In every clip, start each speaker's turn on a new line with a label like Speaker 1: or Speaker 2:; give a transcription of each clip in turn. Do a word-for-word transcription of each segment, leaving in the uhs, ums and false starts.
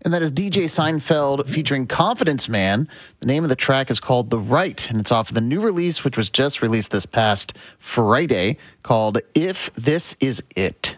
Speaker 1: And that is D J Seinfeld featuring Confidence Man. The name of the track is called The Right, and it's off of the new release, which was just released this past Friday, called If This Is It.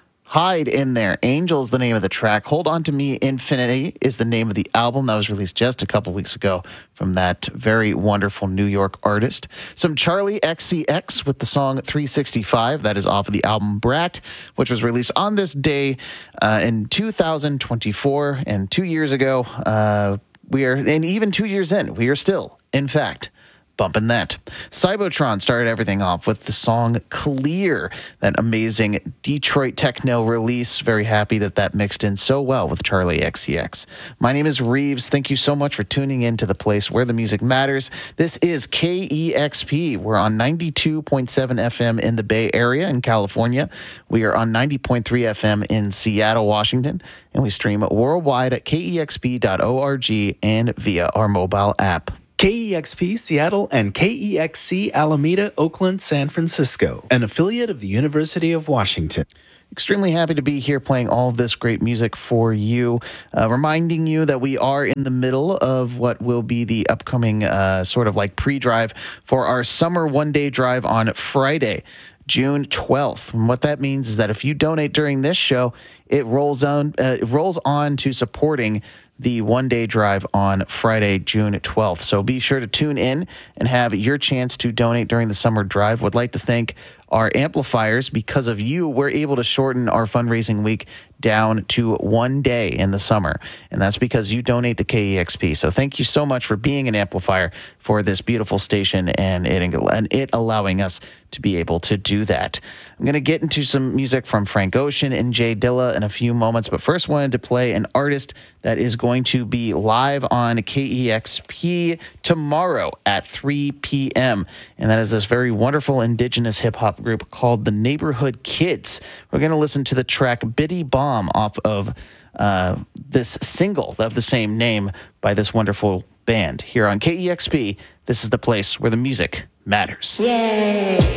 Speaker 1: Hide in There. Angel's the name of the track. Hold On to Me Infinity is the name of the album that was released just a couple weeks ago from that very wonderful New York artist. Some Charlie X C X with the song three sixty-five. That is off of the album Brat, which was released on this day uh, in two thousand twenty-four. And two years ago, uh, we are, and even two years in, we are still, in fact, bumping that. Cybotron started everything off with the song Clear, that amazing Detroit techno release. Very happy that that mixed in so well with Charlie X C X. My name is Reeves. Thank you so much for tuning in to the place where the music matters. This is K E X P. We're on ninety-two point seven F M in the Bay Area in California. We are on ninety point three F M in Seattle, Washington. And we stream worldwide at K E X P dot org and via our mobile app.
Speaker 2: K E X P Seattle and K E X C Alameda, Oakland, San Francisco, an affiliate of the University of Washington.
Speaker 1: Extremely happy to be here playing all of this great music for you. Uh, reminding you that we are in the middle of what will be the upcoming uh, sort of like pre-drive for our summer one-day drive on Friday, June twelfth. And what that means is that if you donate during this show, it rolls on, uh, it rolls on to supporting the one-day drive on Friday, June twelfth. So be sure to tune in and have your chance to donate during the summer drive. Would like to thank our amplifiers. Because of you, we're able to shorten our fundraising week down to one day in the summer. And that's because you donate to K E X P. So thank you so much for being an amplifier for this beautiful station and it, and it allowing us to be able to do that. I'm going to get into some music from Frank Ocean and Jay Dilla in a few moments, but first wanted to play an artist that is going to be live on K E X P tomorrow at three p.m. And that is this very wonderful indigenous hip-hop group called the Neighborhood Kids. We're going to listen to the track Biddy Bomb off of uh, this single of the same name by this wonderful band here on K E X P. This is the place where the music matters.
Speaker 3: Yay!